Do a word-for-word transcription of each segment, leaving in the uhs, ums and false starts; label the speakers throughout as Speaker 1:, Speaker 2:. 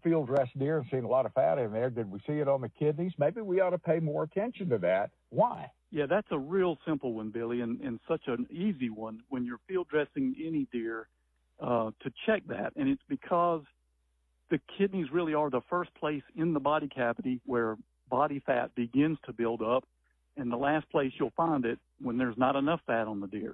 Speaker 1: field dressed deer and seen a lot of fat in there. Did we see it on the kidneys? Maybe we ought to pay more attention to that. Why?
Speaker 2: Yeah, that's a real simple one, Billy, and, and such an easy one when you're field dressing any deer uh, to check that. And it's because the kidneys really are the first place in the body cavity where body fat begins to build up, and the last place you'll find it when there's not enough fat on the deer.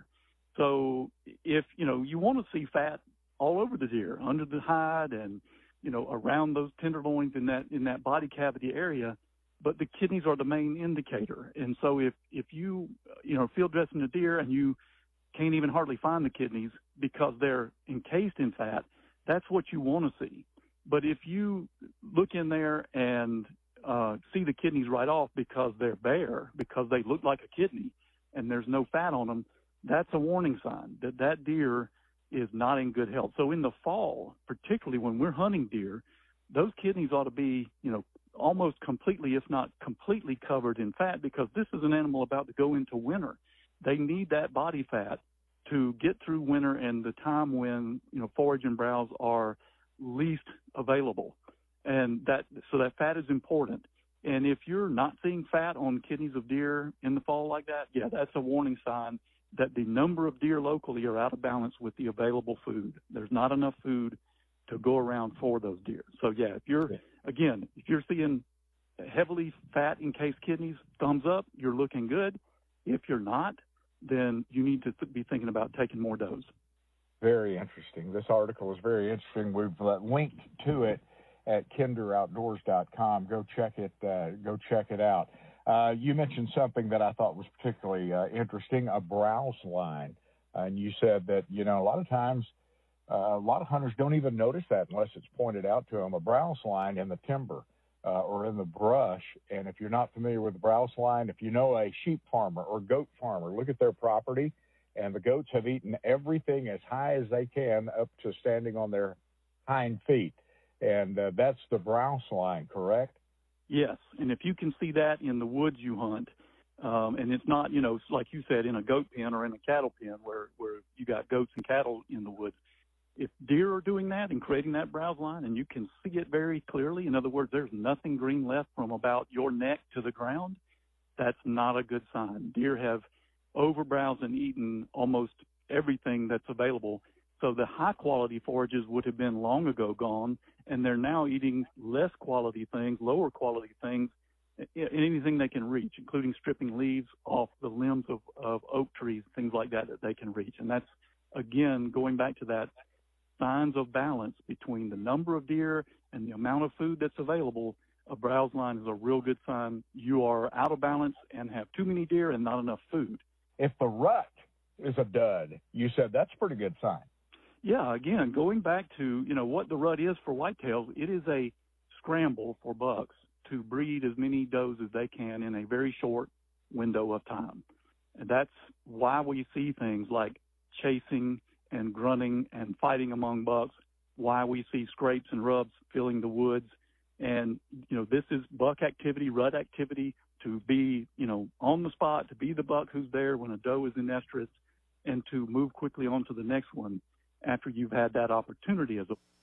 Speaker 2: So if, you know, you want to see fat all over the deer, under the hide and, you know, around those tenderloins in that in that body cavity area, but the kidneys are the main indicator. And so if, if you, you know, field dressing a deer and you can't even hardly find the kidneys because they're encased in fat, that's what you want to see. But if you look in there and uh, see the kidneys right off because they're bare, because they look like a kidney and there's no fat on them, that's a warning sign that that deer is not in good health. So in the fall, particularly when we're hunting deer, those kidneys ought to be, you know, almost completely, if not completely covered in fat, because this is an animal about to go into winter. They need that body fat to get through winter and the time when, you know, forage and browse are least available. And that, so that fat is important. And if you're not seeing fat on kidneys of deer in the fall like that, yeah, that's a warning sign that the number of deer locally are out of balance with the available food. There's not enough food to go around for those deer. So yeah, if you're, again, if you're seeing heavily fat encased kidneys, thumbs up, you're looking good. If you're not, then you need to th- be thinking about taking more dose.
Speaker 1: Very interesting. This article is very interesting. We've uh, linked to it at kinder outdoors dot com. Go check it. Uh, go check it out. Uh, you mentioned something that I thought was particularly uh, interesting, a browse line. Uh, and you said that, you know, a lot of times, uh, a lot of hunters don't even notice that unless it's pointed out to them, a browse line in the timber uh, or in the brush. And if you're not familiar with the browse line, if you know a sheep farmer or goat farmer, look at their property, and the goats have eaten everything as high as they can up to standing on their hind feet. And uh, that's the browse line, correct?
Speaker 2: Yes, and if you can see that in the woods you hunt, um, and it's not, you know, like you said, in a goat pen or in a cattle pen where, where you got goats and cattle in the woods, if deer are doing that and creating that browse line and you can see it very clearly, in other words, there's nothing green left from about your neck to the ground, that's not a good sign. Deer have overbrowsed and eaten almost everything that's available. So the high-quality forages would have been long ago gone, and they're now eating less quality things, lower quality things, anything they can reach, including stripping leaves off the limbs of, of oak trees, things like that that they can reach. And that's, again, going back to that signs of balance between the number of deer and the amount of food that's available. A browse line is a real good sign you are out of balance and have too many deer and not enough food.
Speaker 1: If the rut is a dud, you said that's a pretty good sign.
Speaker 2: Yeah, again, going back to, you know, what the rut is for whitetails, it is a scramble for bucks to breed as many does as they can in a very short window of time. And that's why we see things like chasing and grunting and fighting among bucks, why we see scrapes and rubs filling the woods. And, you know, this is buck activity, rut activity, to be, you know, on the spot, to be the buck who's there when a doe is in estrus, and to move quickly on to the next one after you've had that opportunity as a